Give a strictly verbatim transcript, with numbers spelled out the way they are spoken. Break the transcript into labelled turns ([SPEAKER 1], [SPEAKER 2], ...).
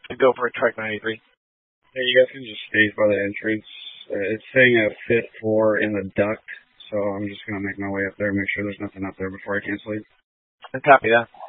[SPEAKER 1] I'd go for a Trike ninety-three.
[SPEAKER 2] Hey, you guys can just stay by the entrance. Uh, it's saying a fifth floor in the duct, so I'm just going to make my way up there and make sure there's nothing up there before I cancel it.
[SPEAKER 1] Copy that.